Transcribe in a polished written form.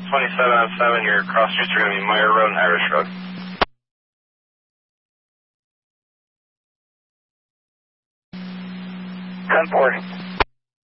27 on 7, your cross streets are going to be Meyer Road and Irish Road. 10-4.